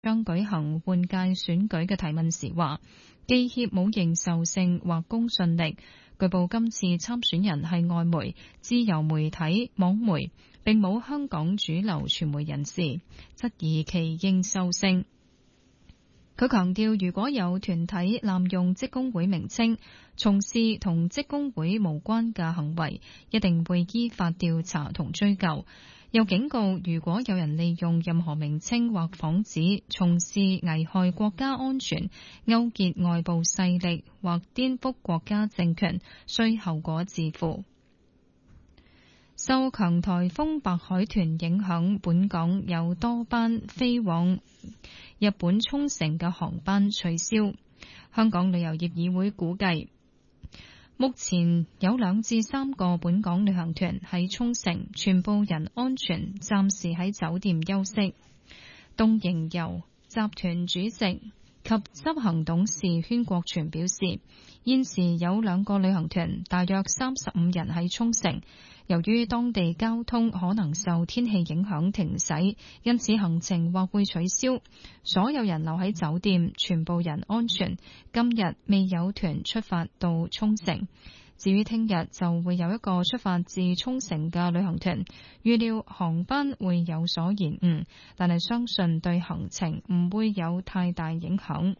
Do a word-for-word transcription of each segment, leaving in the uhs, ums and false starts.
將舉行換屆選舉嘅提問時話，記協冇認受性或公信力。據報今次參選人係外媒、自由媒體、網媒，並冇香港主流傳媒人士，質疑其認受性。佢強調，如果有團體濫用職工會名稱，從事同職工會無關嘅行為，一定會依法調查同追究。又警告，如果有人利用任何名稱或幌子從事危害國家安全、勾結外部勢力或顛覆國家政權，需後果自負。受強颱風白海豚影響，本港有多班飛往日本沖繩嘅航班取消。香港旅遊業議會估計，目前有兩至三個本港旅行團喺沖繩，全部人安全，暫時喺酒店休息。東瀛遊集團主席及執行董事禤國全表示，現時有兩個旅行團，大約三十五人喺沖繩，由於當地交通可能受天氣影響停駛，因此行程或會取消。所有人留喺酒店，全部人安全。今日未有團出發到沖繩。至於聽日就會有一個出發至沖繩嘅旅行團，預料航班會有所延誤，但係相信對行程唔會有太大影響。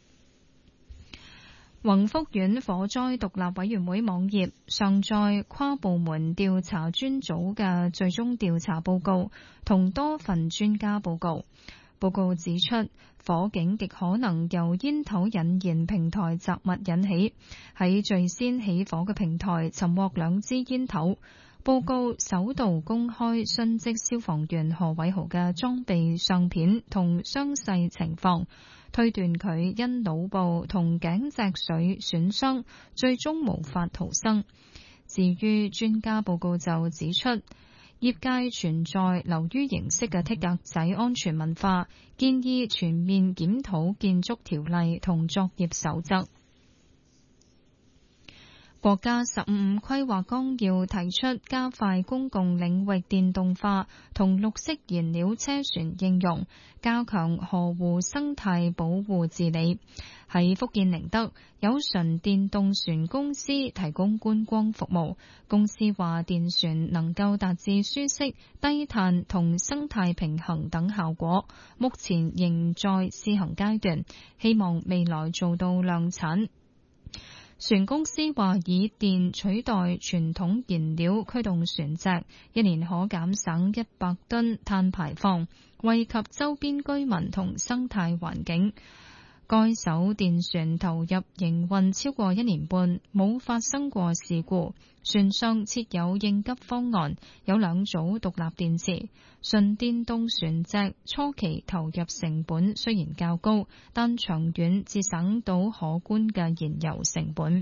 宏福苑火災獨立委員會網頁上載跨部門調查專組嘅最終調查報告同多份專家報告。報告指出，火警極可能由煙頭引燃平台雜物引起。喺最先起火嘅平台尋獲兩支煙頭。報告首度公開殉職消防員何偉豪嘅裝備相片同傷勢情況，推斷佢因腦部同頸脊髓損傷，最終無法逃生。至於專家報告就指出，業界存在流於形式嘅剔格仔安全文化，建議全面檢討建築條例同作業守則。國家十五五規劃綱要提出加快公共領域電動化同綠色燃料車船應用，加強河湖生態保護治理。喺福建寧德，有純電動船公司提供觀光服務。公司話電船能夠達至舒適、低碳同生態平衡等效果，目前仍在試行階段，希望未來做到量產。船公司話以電取代傳統燃料驅動船隻，一年可減省一百噸碳排放，惠及周邊居民同生態環境。該艘電船投入營運超過一年半，冇發生過事故。船上設有應急方案，有兩組獨立電池。純電動船隻初期投入成本雖然較高，但長遠節省到可觀嘅燃油成本。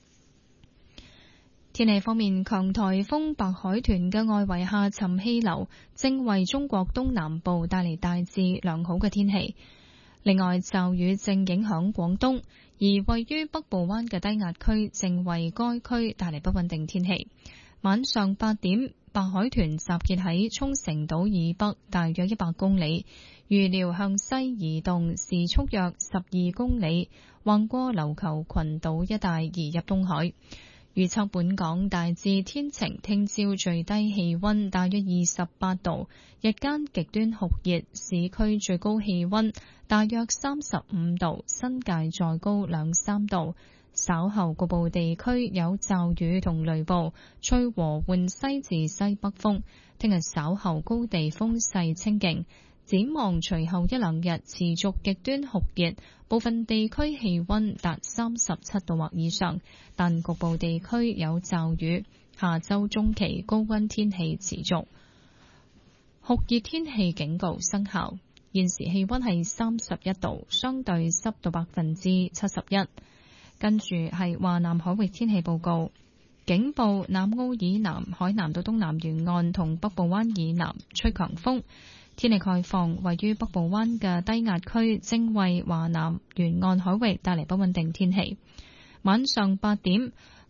天氣方面，強颱風白海豚嘅外圍下沉氣流正為中國東南部帶嚟大致良好嘅天氣。另外，驟雨正影響廣東，而位於北部灣嘅低壓區正為該區帶嚟不穩定天氣。晚上八點，白海豚集結喺沖繩島以北大約一百公里，預料向西移動，時速約十二公里，橫過琉球群島一帶移入東海。預測本港大致天晴，聽朝最低氣溫大約二十八度，日間極端酷熱，市區最高氣溫大約三十五度，新界再高兩三度。稍後局部地區有驟雨同雷暴，吹和緩西至西北風。聽日稍後高地風勢清勁。展望隨後一兩日持續極端酷熱，部分地區氣溫達三十七度或以上，但局部地區有驟雨。下周中期高溫天氣持續，酷熱天氣警告生效。現時氣溫係三十一度，相對濕度百分之七十一。跟住係華南海域天氣報告，警報：南澳以南、海南到東南沿岸同北部灣以南吹強風。天氣概況，位於北部灣嘅低壓區正為華南沿岸海域帶嚟不穩定天氣。晚上八點，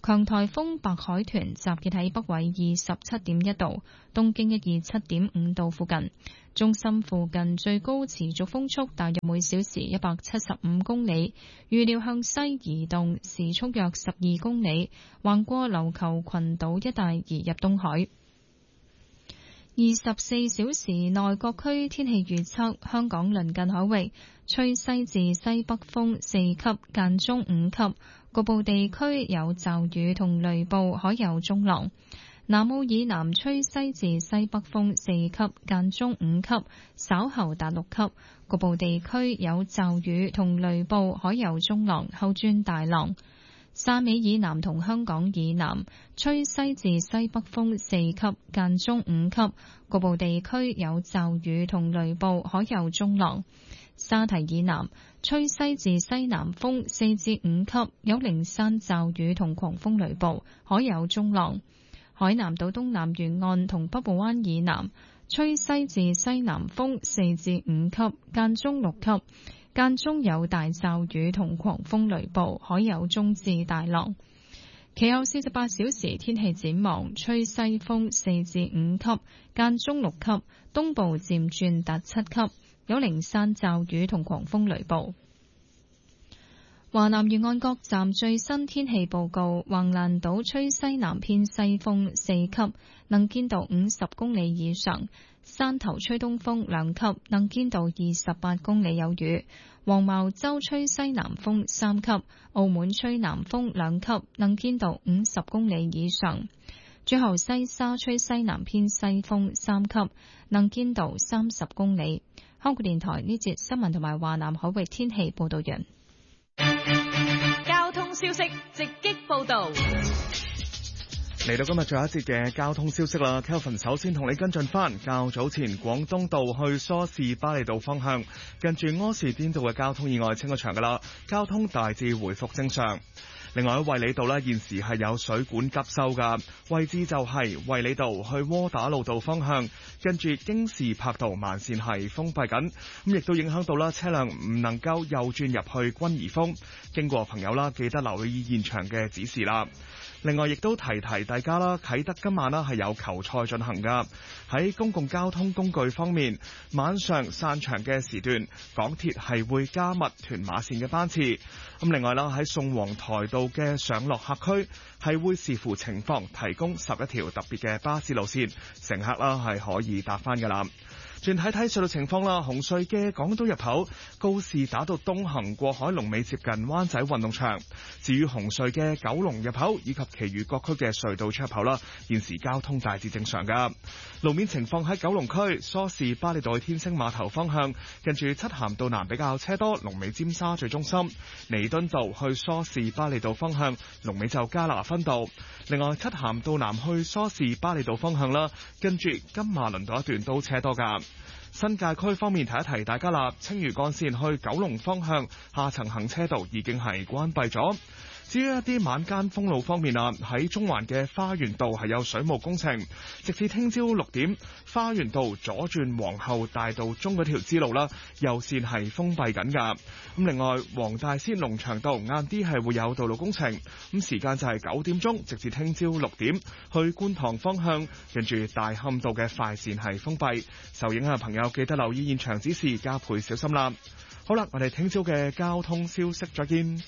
強颱風白海豚集結喺北緯二十七點一度、東經一二七點五度附近，中心附近最高持續風速大約每小時一百七十五公里，預料向西移動，時速約十二公里，橫過琉球群島一帶移入東海。二十四小時內各區天氣預測：香港鄰近海域吹西至西北風四級，間中五級，局部地區有驟雨同雷暴，海有中浪。南澳以南吹西至西北風四級，間中五級，稍後達六級，局部地區有驟雨同雷暴，海有中浪，後轉大浪。汕尾以南同香港以南吹西至西北風四級，間中五級，局部地區有驟雨同雷暴，海有中浪。沙堤以南吹西至西南風四至五級，有零散驟雨同狂風雷暴，海有中浪。海南島東南沿岸同北部灣以南吹西至西南風四至五級，間中六級。間中有大驟雨同狂風雷暴，海有中至大浪。其後四十八小時天氣展望：吹西風四至五級，間中六級，東部漸轉達七級，有零散驟雨同狂風雷暴。華南沿岸各站最新天氣報告：橫瀾島吹西南偏西風四級，能見度五十公里以上；汕頭吹東風兩級，能見度二十八公里有餘；黃茅洲吹西南風三級，澳門吹南風兩級，能見度五十公里以上；最後西沙吹西南偏西風三級，能見度三十公里。香港電台呢節新聞同埋華南海域天氣報道完。 交通消息直擊報道， 嚟到今日最後一節嘅交通消息啦。Kelvin 首先同你跟進翻，較早前廣東道去梳士巴利道方向，近住柯士甸道嘅交通意外清咗場噶啦，交通大致回復正常。另外喺衛理道呢，現時係有水管急修噶，位置就係衛理道去窩打老道方向，跟住京士柏道慢線係封閉緊，咁亦都影響到啦，車輛唔能夠右轉入去軍怡峰。經過朋友啦，記得留意現場嘅指示啦。另外亦都提提大家啦，啟德今晚啦係有球賽進行噶。喺公共交通工具方面，晚上散場嘅時段，港鐵係會加密屯馬線嘅班次。咁另外啦，喺宋皇台道嘅上落客區係會視乎情況提供十一條特別嘅巴士路線，乘客啦係可以搭翻噶啦。轉睇睇隧道情況啦，紅隧嘅港島入口告士打道東行過海龍尾接近灣仔運動場。至於紅隧嘅九龍入口以及其餘各區嘅隧道出入口啦，現時交通大致正常噶。路面情況喺九龍區梳士巴利道去天星碼頭方向，近住漆咸道南比較車多，龍尾尖沙咀中心；彌敦道去梳士巴利道方向，龍尾就加拿分道。另外漆咸道南去梳士巴利道方向啦，跟住金馬倫道一段都車多噶。新界區方面提一提大家啦，青嶼幹線去九龍方向下層行車道已經係關閉咗。至於一啲晚間封路方面啊，喺中環嘅花園道係有水務工程，直至聽朝六點，花園道左轉皇后大道中嗰條支路啦，右線係封閉緊㗎。咁另外，黃大仙龍翔道晏啲係會有道路工程，咁時間就係九點鐘，直至聽朝六點，去觀塘方向，跟住大磡道嘅快線係封閉，受影響嘅朋友記得留意現場指示，加倍小心啦。好啦，我哋聽朝嘅交通消息再見。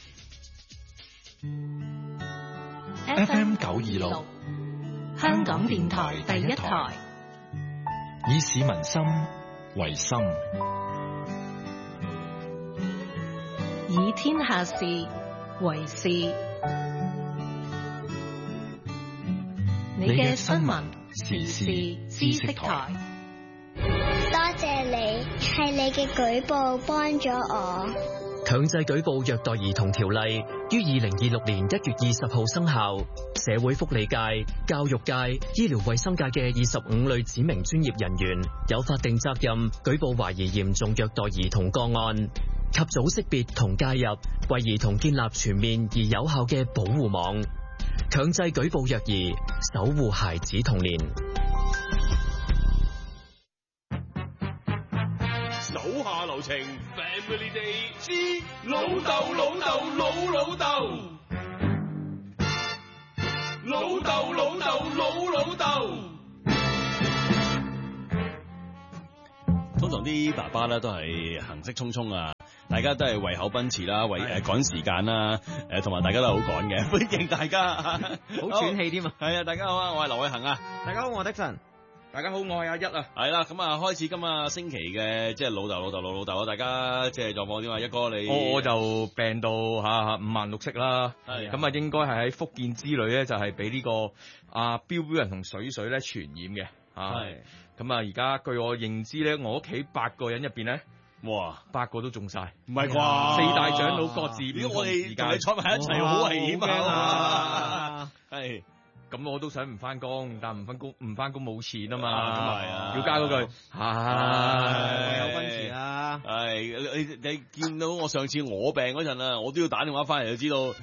F M 九二六， 香港電台第一台， 以市民心為心， 以天下事為事。你嘅新聞時事知識台。 多謝你，係你嘅舉報幫咗我。 強制舉報虐待兒童條例於二零二六年一月二十號生效，社會福利界、教育界、醫療衛生界嘅二十五類指明專業人員有法定責任舉報懷疑嚴重虐待兒童個案，及早識別同介入，為兒童建立全面而有效嘅保護網。強制舉報虐兒，守護孩子童年。 手下留情 ，Family Day 之老豆老豆老老豆。 老豆老豆老老豆。 通常啲爸爸咧都係行色匆匆啊，大家都係為口奔馳啦，為誒趕時間啦，誒同埋大家都係好趕嘅，歡迎大家， 好喘氣添啊！ 係啊，大家好啊，我係劉偉恒啊， 大家好，我係的神。 大家好，我係阿一啊。 係啦，咁啊開始今日星期嘅即係老豆老豆老老豆啊，大家即係狀況點啊？一哥你我我就病到嚇五顏六色啦，咁啊應該係喺福建之旅咧，就係俾呢個阿標標人同水水咧傳染嘅。係咁啊！而家據我認知咧，我屋企八個人入邊咧，哇，八個都中晒， 唔係啩？ 四大長老各自如果我哋同你坐埋一齊，好危險啊！係。 咁我都想唔翻工，但唔翻工唔翻工冇錢啊嘛， 咁係啊， 要加嗰句係有奔馳啦。係你你見到我上次我病嗰陣啊，我都要打電話翻嚟就知道。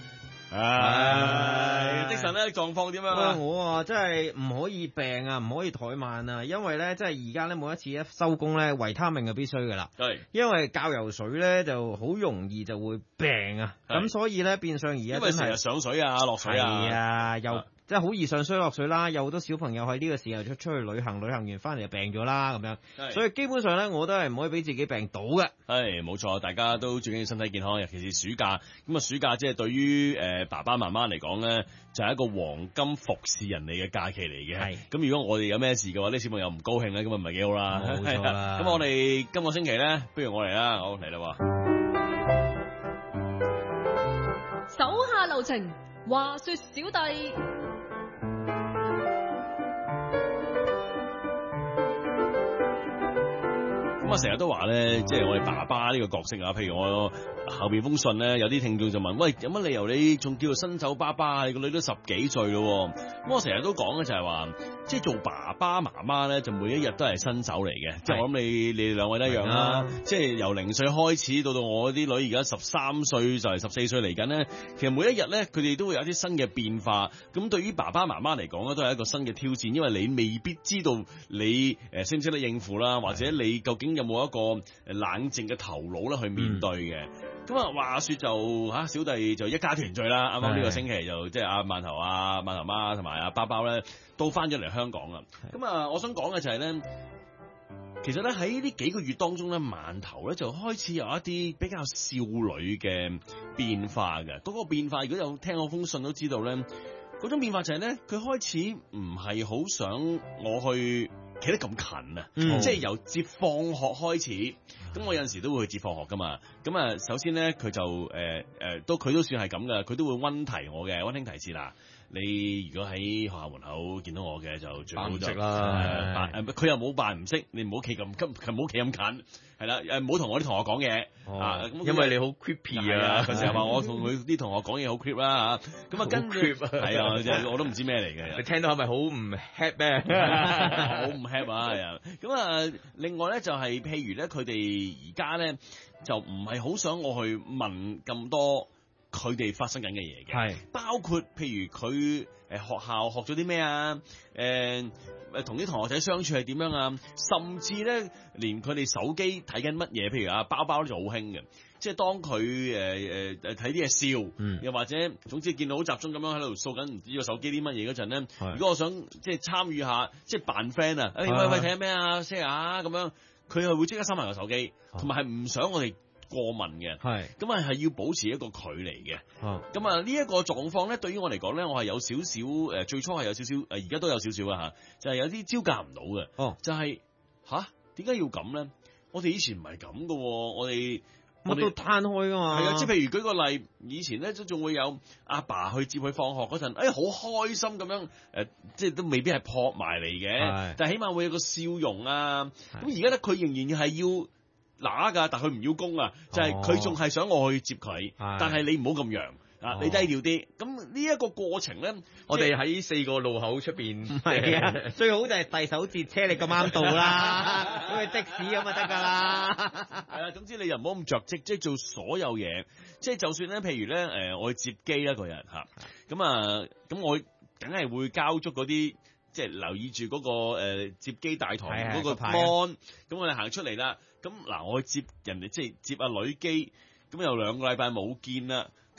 唉，的神咧狀況點樣啊？ 我啊真係唔可以病啊，唔可以怠慢啊，因為咧，即係而家咧每一次一收工咧，維他命就必須噶啦。 係， 因為教游水咧就好容易就會病啊，咁所以咧變相而家因為成日上水啊、落水啊， 係啊，又。即係好易上水落水啦，有好多小朋友喺呢個時候出出去旅行，旅行完翻嚟就病咗啦咁樣，所以基本上咧我都係唔可以俾自己病倒嘅。 係冇錯，大家都最緊要身體健康，尤其是暑假。咁啊，暑假即係對於誒、呃、爸爸媽媽嚟講咧，就係、是、一個黃金服侍人哋嘅假期嚟嘅。係咁，如果我哋有咩事嘅話，啲小朋友唔高興咧，咁啊唔係幾好啦。 冇錯啦。 咁我哋今個星期咧，不如我嚟啦，好嚟啦喎。 手下留情，話說小弟。 咁啊，成日都話咧，即係我哋爸爸呢個角色啊。譬如我後邊封信咧，有啲聽眾就問：喂，有乜理由你仲叫做新手爸爸？你個女都十幾歲咯。咁我成日都講嘅就係話，即係做爸爸媽媽咧，就每一日都係新手嚟嘅。即係我諗你你哋兩位都一樣啦。即係由零歲開始到到我啲女而家十三歲就係十四歲嚟緊咧，其實每一日咧，佢哋都會有啲新嘅變化。咁對於爸爸媽媽嚟講咧，都係一個新嘅挑戰，因為你未必知道你誒識唔識得應付啦，或者你究竟有冇一個誒冷靜嘅頭腦咧去面對嘅。咁啊、嗯，話說就吓小弟就一家團聚啦。啱啱呢個星期就即係阿饅頭啊、饅頭媽同埋阿包包咧都翻咗嚟香港啦。咁啊，我想講嘅就係咧，其實咧喺呢幾個月當中咧，饅頭咧就開始有一啲比較少女嘅變化嘅。嗰、那個變化，如果有聽我封信都知道咧，嗰種變化就係咧，佢開始唔係好想我去企得咁近啊，嗯、即係由接放學開始。咁我有陣時都會去接放學噶嘛。咁啊，首先咧佢就誒誒、呃呃，都佢都算係咁噶，佢都會溫提我嘅，溫馨提示啦。你如果喺學校門口見到我嘅，就最好就扮唔識啦。扮誒，佢又冇扮唔識，你唔好企咁近，唔好企咁近，係啦。誒，唔好同我啲同學講嘢啊， 因為你好 creepy 啊。 佢成日話我同佢啲同學講嘢好 creep 啦嚇。咁啊，跟住係啊，我都唔知咩嚟嘅。 你聽到係咪好唔 happy 咩？ 好唔 happy 啊！係啊。咁啊，另外咧就係譬如咧，佢哋而家咧就唔係好想我去問咁多佢哋發生緊嘅嘢嘅，係包括譬如佢誒、呃、學校學咗啲咩啊，誒誒同啲同學仔相處係點樣啊，甚至咧連佢哋手機睇緊乜嘢，譬如啊包包咧就好興嘅，即係當佢誒誒誒睇啲嘢笑，嗯、又或者總之見到好集中咁樣喺度掃緊唔知個手機啲乜嘢嗰陣咧，如果我想即係參與下，即係扮 friend 啊，誒喂喂睇下咩啊 share 啊咁樣，佢係會即刻收埋個手機，同埋係唔想我哋過問嘅，係咁啊，係要保持一個距離嘅。咁啊，呢一個狀況咧，對於我嚟講咧，我係有少少誒，最初係有少少誒，而家都有少少啊嚇，就係、是、有啲招架唔到嘅。哦，就係吓點解要咁咧？我哋以前唔係咁嘅，我哋我都攤開噶嘛。係啊，即係譬如舉個例，以前咧都仲會有阿爸，爸去接佢放學嗰陣，哎好開心咁樣誒、呃，即係都未必係撲埋嚟嘅，但係起碼會有個笑容啊。咁而家咧，佢仍然係要乸噶，但佢唔要攻啊，就係佢仲係想我去接佢，哦、但係你唔好咁揚啊，你低調啲。咁呢一個過程咧， 我哋喺四個路口出邊， 係啊，最好就係遞手截車，你咁啱到啦，好似的士咁就得噶啦。 係啊，總之你又唔好咁着跡，即係做所有嘢，即係就算咧，譬如咧，誒，我去接機一個人吓，咁啊，咁我梗係會交足嗰啲。即係留意住嗰、那個誒、呃、接機大堂嗰個 mon，咁我哋行出嚟啦。咁嗱，我去接人哋即係接阿女機，咁有兩個禮拜冇見啦。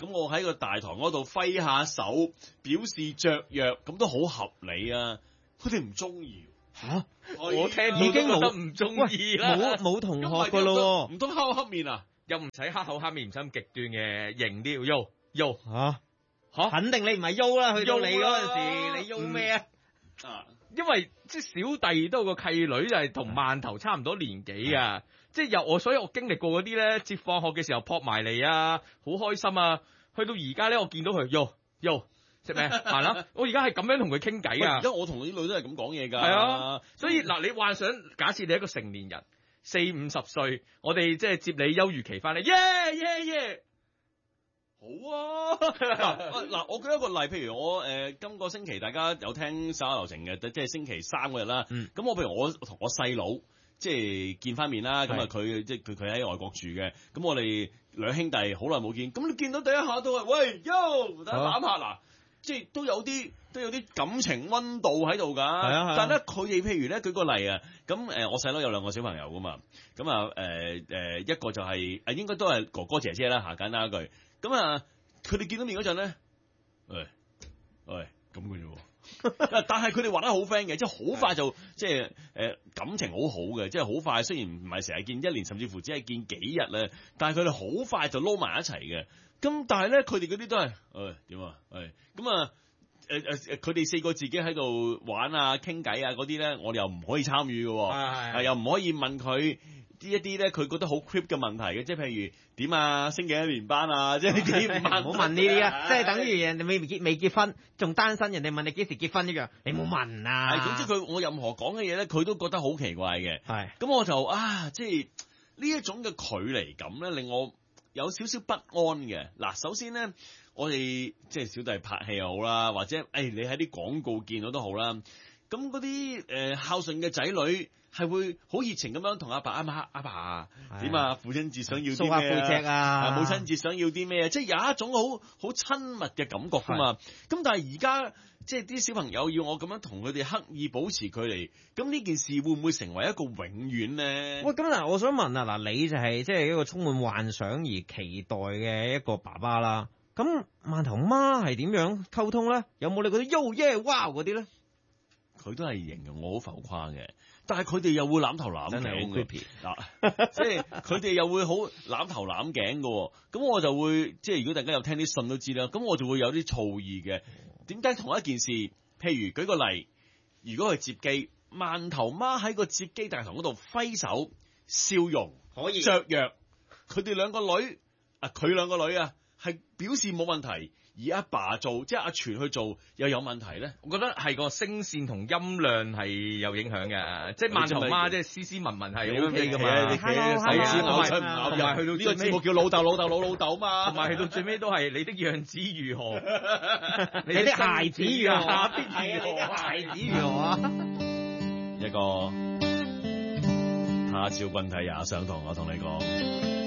咁我喺個大堂嗰度揮下手，表示雀躍，咁都好合理啊。佢哋唔中意嚇， 我聽已經冇唔中意啦， 冇冇同學噶咯， 唔通黑口黑面啊？ 又唔使黑口黑面，唔使咁極端嘅，型啲要喐喐嚇嚇， 肯定你唔係喐啦，去到你嗰陣時，你喐咩啊？ 啊，因為即係小弟都有個契女就係同饅頭差唔多年紀啊，即係由我，所以我經歷過嗰啲咧，接放學嘅時候撲埋嚟啊，好開心啊！去到而家咧，我見到佢喐喐。食咩？係啦，我而家係咁樣同佢傾偈啊！ 而家我同啲女都係咁講嘢㗎。 係啊，所以嗱，你幻想假設你係一個成年人，四五十歲，我哋即係接你休漁期翻嚟，耶耶耶！ 好啊！嗱嗱，我舉一個例，譬如我誒、呃、今個星期大家有聽手下留情嘅，即係星期三嗰日啦。咁、嗯、我譬如我同我細佬即係見翻面啦，咁啊佢即係佢佢喺外國住嘅，咁我哋兩兄弟好耐冇見，咁你見到第一下都係喂，Yo，大家攬下嗱。即係都有啲都有啲感情溫度喺度㗎， 啊、 但係咧佢哋譬如咧舉個例啊，咁誒我細佬有兩個小朋友㗎嘛，咁啊誒誒一個就係、是、誒應該都係哥哥姐姐啦嚇，簡單一句，咁啊佢哋見到面嗰陣咧，喂喂咁嘅啫喎，但係佢哋玩得好 friend 嘅，即係好快就即係誒感情好好嘅，即係好快，雖然唔係成日見一年，甚至乎只係見幾日咧，但係佢哋好快就撈埋一齊嘅。咁但係咧，佢哋嗰啲都係，誒點啊？誒咁啊，誒誒誒，佢哋四個自己喺度玩啊、傾偈啊嗰啲咧，我哋又唔可以參與嘅，係係又唔可以問佢啲一啲咧，佢覺得好 creep 嘅問題嘅，即係譬如點啊，升幾多年班啊，即係呢啲唔好問呢啲啊，即係等於人哋未結未結婚，仲單身，人哋問你幾時結婚一樣，你冇問啊。 係，總之佢我任何講嘅嘢咧，佢都覺得好奇怪嘅。係，咁我就啊，即係呢一種嘅距離感咧，令我有少少不安嘅。嗱，首先咧，我哋即係小弟拍戲又好啦，或者誒、哎、你喺啲廣告見到都好啦。咁嗰啲誒孝順嘅仔女係會好熱情咁樣同阿爸阿媽阿爸點啊？父親節想要啲咩啊？背脊啊！ 母親節想要啲咩？即係有一種好好親密嘅感覺㗎嘛。咁但係而家即係啲小朋友要我咁樣同佢哋刻意保持距離，咁呢件事會唔會成為一個永遠咧？ 喂，咁嗱，我想問啊，嗱，你就係即係一個充滿幻想而期待嘅一個爸爸啦。咁饅頭媽係點樣溝通咧？有冇你嗰啲 Yo Yeah Wow 嗰啲咧？ 佢都係型嘅，我好浮誇嘅，但係佢哋又會攬頭攬頸嘅，嗱，即係佢哋又會好攬頭攬頸嘅，咁我就會即係如果大家有聽啲信都知啦，咁我就會有啲醋意嘅。點解同一件事？譬如舉個例，如果係接機，饅頭媽喺個接機大堂嗰度揮手笑容可以雀躍，佢哋兩個女啊，佢兩個女啊係表示冇問題。而阿爸做，即係阿全去做，又有問題咧？ 我覺得係個聲線同音量係有影響嘅，即係饅頭媽即係斯斯文文係 O K 噶嘛。 你企喺手指咬出唔咬入， 同埋去到呢個節目叫老豆老豆老老豆嘛。 同埋去到最尾都係你的樣子如何， 你的孩子如何， 係啊，你的孩子如何啊？ 一個他朝君體也相同，我同你講。